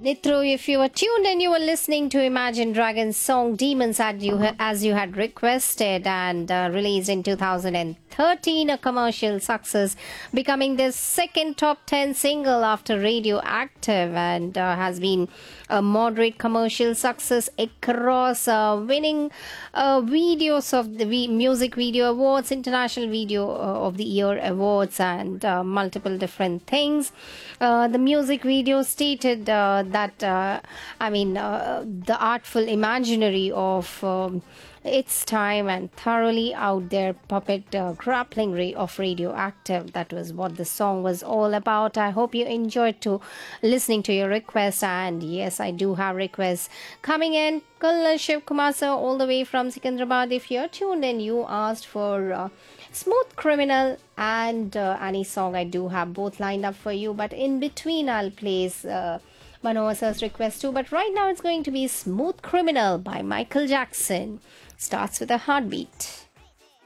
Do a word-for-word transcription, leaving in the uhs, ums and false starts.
Nitro, if you were tuned in, you were listening to Imagine Dragons song Demons as you, as you had requested, and uh, released in two thousand thirteen, a commercial success, becoming the second top ten single after Radioactive, and uh, has been a moderate commercial success across uh, winning uh, videos of the v- Music Video Awards, International Video uh, of the Year Awards, and uh, multiple different things. Uh, the music video stated uh, that, uh, I mean, uh, the artful imaginary of um, its time and thoroughly out there puppet uh, grappling ray of Radioactive. That was what the song was all about. I hope you enjoyed to listening to your requests, and yes, I do have requests coming in. Kulna Shiv Kumar sir, all the way from Secunderabad. If you're tuned in, you asked for uh, Smooth Criminal and uh, any song. I do have both lined up for you, but in between I'll place uh, Manohar sir's request too. But right now it's going to be Smooth Criminal by Michael Jackson. Starts with a heartbeat.